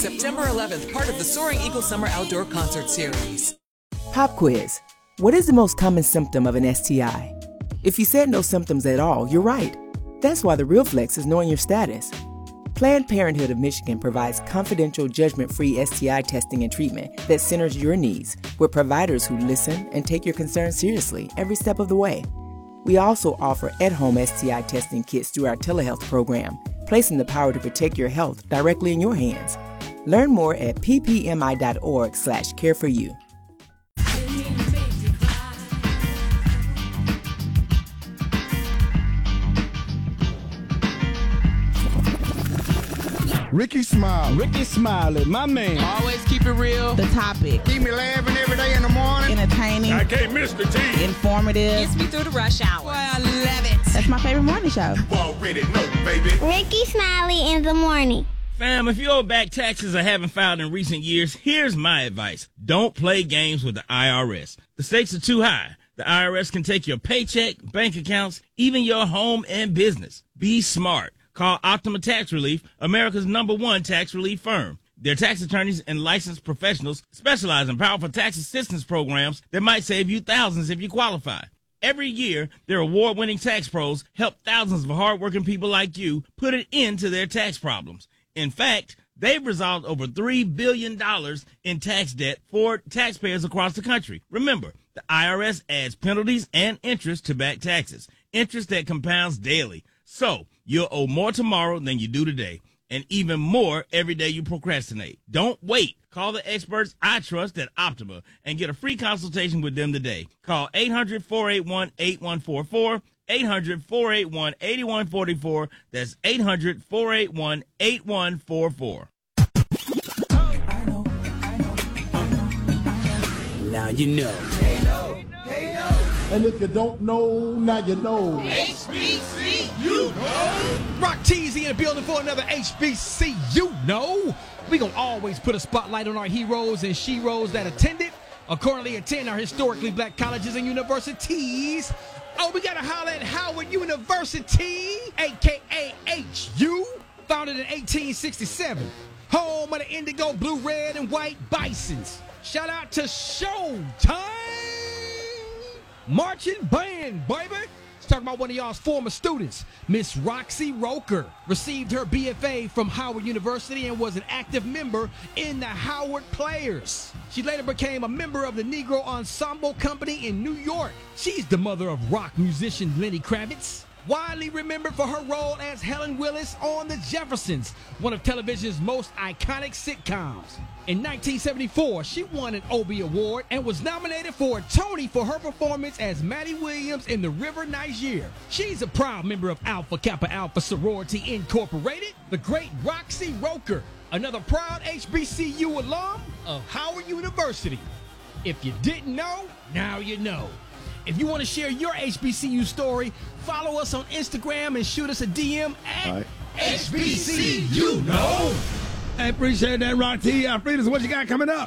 September 11th, part of the Soaring Eagle Summer Outdoor Concert Series. Pop quiz. What is the most common symptom of an STI? If you said no symptoms at all, you're right. That's why the real flex is knowing your status. Planned Parenthood of Michigan provides confidential, judgment-free STI testing and treatment that centers your needs, with providers who listen and take your concerns seriously every step of the way. We also offer at-home STI testing kits through our telehealth program, placing the power to protect your health directly in your hands. Learn more at ppmi.org/care4you. Ricky Smiley, my man. Always keep it real. The topic. Keep me laughing every day in the morning. Entertaining. I can't miss the tea. Informative. Gets me through the rush hour. Boy, I love it. That's my favorite morning show. You already know, baby. Ricky Smiley in the morning. Fam, if you owe back taxes or haven't filed in recent years, here's my advice. Don't play games with the IRS. The stakes are too high. The IRS can take your paycheck, bank accounts, even your home and business. Be smart. Call Optima Tax Relief, America's #1 tax relief firm. Their tax attorneys and licensed professionals specialize in powerful tax assistance programs that might save you thousands if you qualify. Every year, their award-winning tax pros help thousands of hardworking people like you put an end to their tax problems. In fact, they've resolved over $3 billion in tax debt for taxpayers across the country. Remember, the IRS adds penalties and interest to back taxes, interest that compounds daily. So, you'll owe more tomorrow than you do today, and even more every day you procrastinate. Don't wait. Call the experts I trust at Optima and get a free consultation with them today. Call 800-481-8144, 800-481-8144. That's 800-481-8144. Now you know. And if you don't know, now you know. HBCU know. Rock Teasy in the building for another HBCU know. We gonna always put a spotlight on our heroes and sheroes that attended or currently attend our historically black colleges and universities. Oh, we gotta holler at Howard University, a.k.a. HU, founded in 1867. Home of the indigo, blue, red, and white Bisons. Shout out to Showtime Marching Band, baby. Let's talk about one of y'all's former students. Miss Roxy Roker received her BFA from Howard University and was an active member in the Howard Players. She later became a member of the Negro Ensemble Company in New York. She's the mother of rock musician Lenny Kravitz, widely remembered for her role as Helen Willis on The Jeffersons, one of television's most iconic sitcoms. In 1974, she won an Obie Award and was nominated for a Tony for her performance as Maddie Williams in The River Niger. She's a proud member of Alpha Kappa Alpha Sorority Incorporated. The great Roxy Roker, another proud HBCU alum of Howard University. If you didn't know, now you know. If you want to share your HBCU story, follow us on Instagram and shoot us a DM at HBCU know. I appreciate that, Rock T. Fridas, what you got coming up?